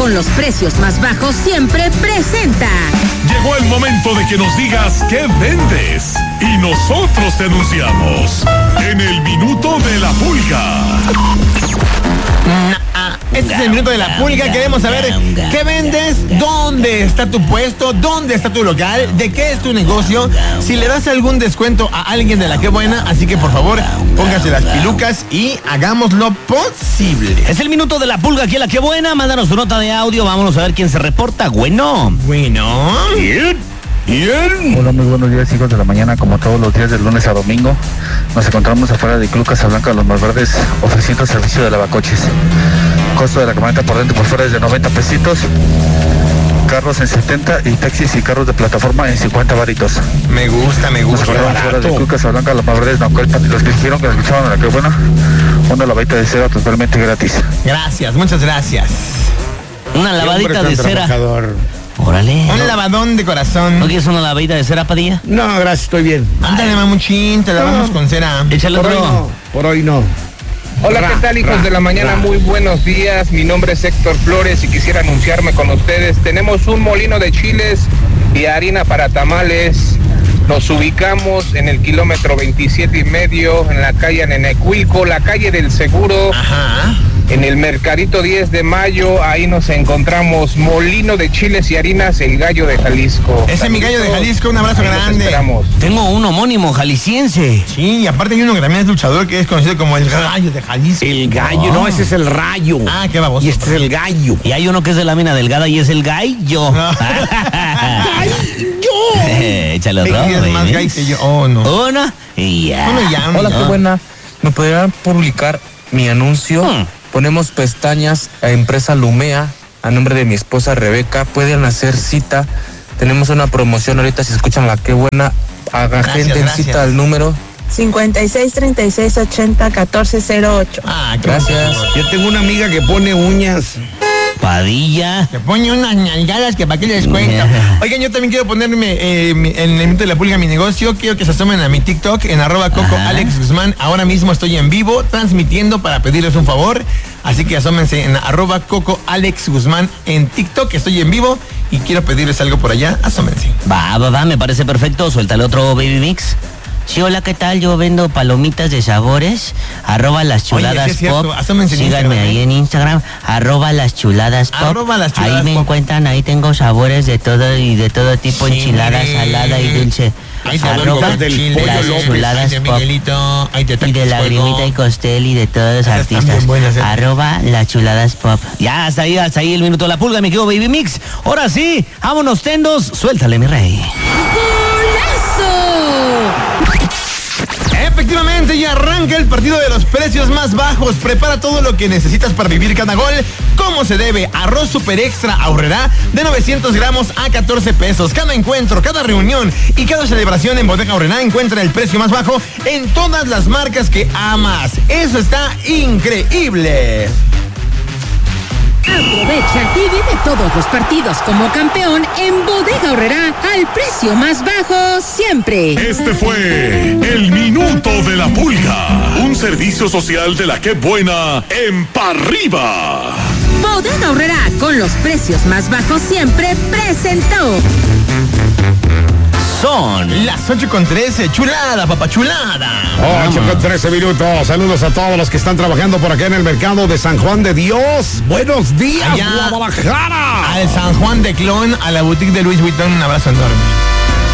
con los precios más bajos siempre presenta. Llegó el momento de que nos digas qué vendes y nosotros te anunciamos en el Minuto de la Pulga. Este es el Minuto de la Pulga. Queremos saber qué vendes, dónde está tu puesto, dónde está tu local, de qué es tu negocio, si le das algún descuento a alguien de la Qué Buena. Así que por favor, póngase las pilucas y hagámoslo posible. Es el Minuto de la Pulga aquí en la Qué Buena. Mándanos tu nota de audio. Vámonos a ver quién se reporta. Bueno. Bien. Hola, muy buenos días, hijos de la mañana. Como todos los días, de lunes a domingo, nos encontramos afuera de Club Casablanca de los Malverdes, ofreciendo servicio de lavacoches. Costo de la camioneta por dentro y por fuera es de 90 pesitos. Carros en 70 y taxis y carros de plataforma en 50 varitos. Me gusta. Nos encontramos afuera de Club Casablanca de los Malverdes, Naucalpan, y los que dijeron que nos escuchaban a la Qué Buena, una lavadita de cera totalmente gratis. Gracias, muchas gracias. Una lavadita de cera. Órale. Un lavadón de corazón. ¿No quieres una lavadita de cera, Padilla? No, gracias, estoy bien. Ándale, mamuchín, te lavamos con cera. Échale otro. Por hoy no. Hola, ¿qué tal, hijos de la mañana? Muy buenos días. Mi nombre es Héctor Flores y quisiera anunciarme con ustedes. Tenemos un molino de chiles y harina para tamales. Nos ubicamos en el kilómetro 27.5, en la calle Nenecuilco, la calle del Seguro. Ajá. En el Mercadito 10 de Mayo, ahí nos encontramos. Molino de chiles y harinas, el Gallo de Jalisco. Ese es mi Gallo de Jalisco, un abrazo grande. Tengo un homónimo jalisciense. Sí, y aparte hay uno que también es luchador, que es conocido como el Gallo de Jalisco. El Gallo, no, ese es el Rayo. Ah, qué baboso. Y este es el Gallo. Y hay uno que es de lámina delgada y es el Gallo. Échale otro. Es más gay que yo. Oh, no. Uno y ya. Hola, Qué Buena. ¿Me podrían publicar mi anuncio? Ponemos pestañas a empresa Lumea a nombre de mi esposa Rebeca. Pueden hacer cita. Tenemos una promoción ahorita. Si escuchan la Qué Buena, haga gente en cita al número 5636801408. Ah, gracias. Yo tengo una amiga que pone uñas. Padilla. Le pone unas nalgadas que para qué les cuento. Oigan, yo también quiero ponerme en el Minuto de la Pulga mi negocio. Quiero que se asomen a mi TikTok en @Coco Alex Guzmán. Ahora mismo estoy en vivo transmitiendo para pedirles un favor. Así que asómense en @Coco Alex Guzmán en TikTok. Estoy en vivo y quiero pedirles algo por allá. Asómense. Va, me parece perfecto. Suéltale otro Baby Mix. Sí, hola, ¿qué tal? Yo vendo palomitas de sabores, @laschuladas_pop. Síganme ahí en Instagram, @laschuladas_pop. Ahí me encuentran, ahí tengo sabores de todo y de todo tipo, enchilada, salada y dulce. @laschuladas_pop. Y de Lagrimita y Costel y de todos los artistas. @laschuladas_pop. Ya, hasta ahí el Minuto de la Pulga, mi querido Baby Mix. Ahora sí, vámonos tendos, suéltale, mi rey. Efectivamente, ya arranca el partido de los precios más bajos. Prepara todo lo que necesitas para vivir cada gol como se debe. Arroz Super Extra Aurrerá de 900 gramos a 14 pesos. Cada encuentro, cada reunión y cada celebración en Bodega Aurrerá encuentra el precio más bajo en todas las marcas que amas. Eso está increíble. Aprovecha y vive todos los partidos como campeón en Bodega Aurrerá al precio más bajo siempre. Este fue el Minuto de la Pulga, un servicio social de la Qué Buena en Parriba. Bodega Aurrerá con los precios más bajos siempre presentó. Son las 8:13, chulada, papachulada. 8:13 minutos. Saludos a todos los que están trabajando por acá en el mercado de San Juan de Dios. Buenos días, allá, Guadalajara. Al San Juan de Clon, a la boutique de Louis Vuitton, un abrazo enorme.